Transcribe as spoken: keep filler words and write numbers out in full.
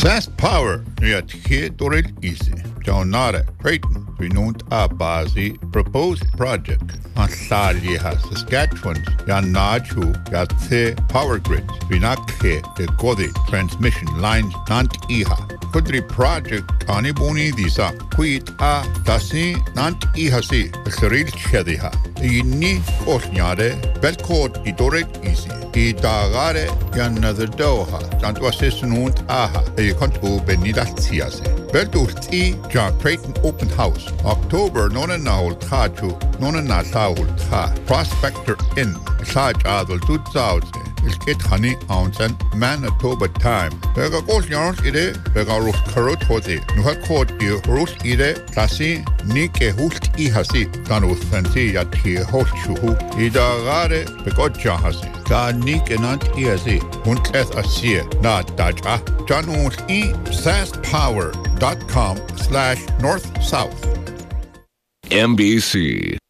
Fast Power at Dorel Easy. Jaunare Creighton, renowned Abazi proposed project on Saliha, Saskatchewan, Yanaju, Yatse power grids, Vinakhe, the Godi transmission lines, Nant Iha. Kudri project Anibuni Disa, Quit A, Dasi, Nant Ihasi, Seril Chediha. Inni Osnyare, Belcourt, Idorek Easy. Idagare, Yanother Doha, Jantwasis Aha, a control Benidatiase. Beldusti, John Creighton Open House, October, Nona Naul Taju, Nona Nasaul Ta, Prospector Inn, Saj Adel Tutzauze, Ilkit Honey Ounce, Manitoba Time. Vega Gos Yarns Ide, Vega Rus Karot Hose, Nuhakot, Rus Ide, Tasi, Nike Hust Ihasi, Danu Sansi Yati Hoshu, Idagare, Begoja Hasi. Da Nike Nant Ihasi, Hunteth Asia, Not Daja, Janus E. Fastpower dot com slash north south. M B C